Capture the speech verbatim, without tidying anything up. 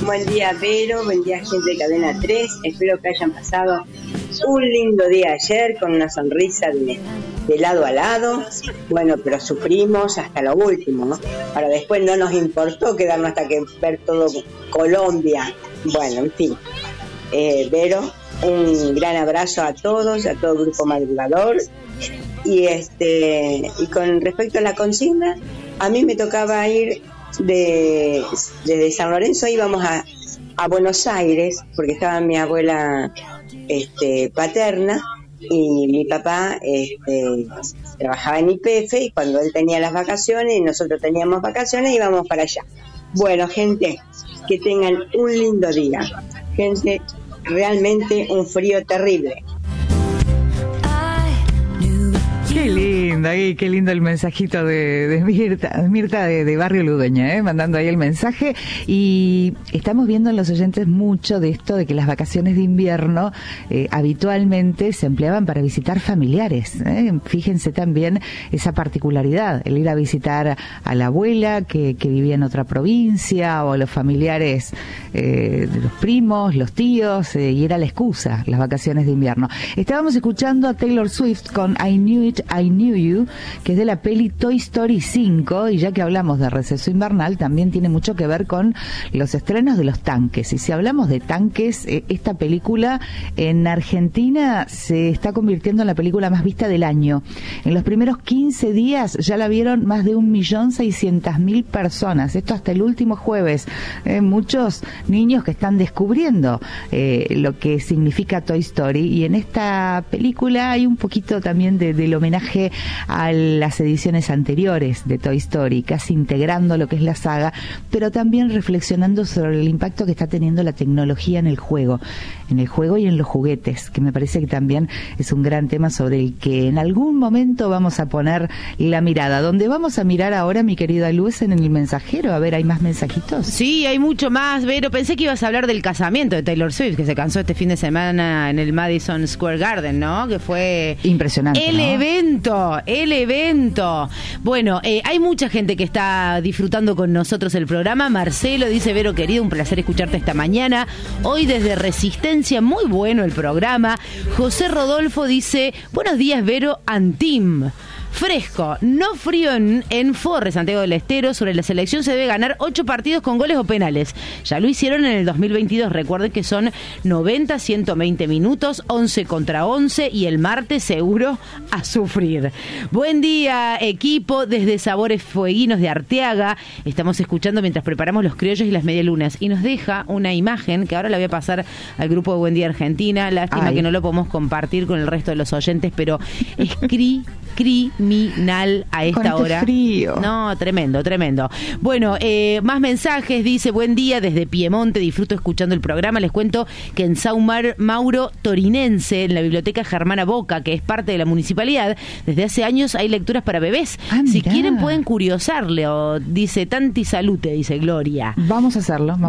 Buen día, Vero, buen día, gente de Cadena tres. Espero que hayan pasado un lindo día ayer con una sonrisa de, de lado a lado. Bueno, pero sufrimos hasta lo último, ¿no? Para después no nos importó quedarnos hasta que ver todo Colombia. Bueno, en fin. Eh, Vero, un gran abrazo a todos, a todo el grupo madrugador. Y este y con respecto a la consigna, a mí me tocaba ir de desde San Lorenzo, íbamos a, a Buenos Aires porque estaba mi abuela este paterna y mi papá este trabajaba en Y P F, y cuando él tenía las vacaciones y nosotros teníamos vacaciones íbamos para allá. Bueno, gente, que tengan un lindo día. Gente, realmente un frío terrible. Qué lindo, ahí, qué lindo el mensajito de, de Mirta, Mirta de, de Barrio Ludueña, ¿eh? Mandando ahí el mensaje. Y estamos viendo en los oyentes mucho de esto de que las vacaciones de invierno eh, habitualmente se empleaban para visitar familiares, ¿eh? Fíjense también esa particularidad, el ir a visitar a la abuela que, que vivía en otra provincia, o a los familiares eh, de los primos, los tíos, eh, y era la excusa, las vacaciones de invierno. Estábamos escuchando a Taylor Swift con I Knew It, I Knew You, que es de la peli Toy Story cinco, y ya que hablamos de receso invernal, también tiene mucho que ver con los estrenos de los tanques. Y si hablamos de tanques, eh, esta película en Argentina se está convirtiendo en la película más vista del año. En los primeros quince días ya la vieron más de un millón seiscientas mil personas. Esto hasta el último jueves. Eh, muchos niños que están descubriendo eh, lo que significa Toy Story, y en esta película hay un poquito también de, del homenaje a las ediciones anteriores de Toy Story, casi integrando lo que es la saga, pero también reflexionando sobre el impacto que está teniendo la tecnología en el juego, en el juego y en los juguetes, que me parece que también es un gran tema sobre el que en algún momento vamos a poner la mirada. ¿Dónde vamos a mirar ahora, mi querida Luz? En el mensajero. A ver, ¿hay más mensajitos? Sí, hay mucho más, Vero. Pensé que ibas a hablar del casamiento de Taylor Swift, que se casó este fin de semana en el Madison Square Garden, ¿no? Que fue impresionante, el ¿no? evento, el evento. Bueno, eh, hay mucha gente que está disfrutando con nosotros el programa. Marcelo dice: Vero, querido, un placer escucharte esta mañana. Hoy desde Resistencia, muy bueno el programa. José Rodolfo dice: buenos días, Vero, Antim. Fresco, no frío en, en Forre, Santiago del Estero. Sobre la selección se debe ganar ocho partidos con goles o penales. Ya lo hicieron en el dos mil veintidós. Recuerden que son noventa, ciento veinte minutos, once contra once, y el martes seguro a sufrir. Buen día, equipo, desde Sabores Fueguinos de Arteaga. Estamos escuchando mientras preparamos los criollos y las medialunas. Y nos deja una imagen que ahora la voy a pasar al grupo de Buen Día Argentina. Lástima Ay. que no lo podemos compartir con el resto de los oyentes, pero es cri, cri, criminal a esta Con hora. este frío. No, tremendo, tremendo. Bueno, eh, más mensajes. Dice: buen día desde Piemonte, disfruto escuchando el programa. Les cuento que en Saumar Mauro Torinense, en la biblioteca Germana Boca, que es parte de la municipalidad, desde hace años hay lecturas para bebés. Ah, si mirá. quieren pueden curiosarle. O dice: tanti salute, dice Gloria. Vamos a hacerlo.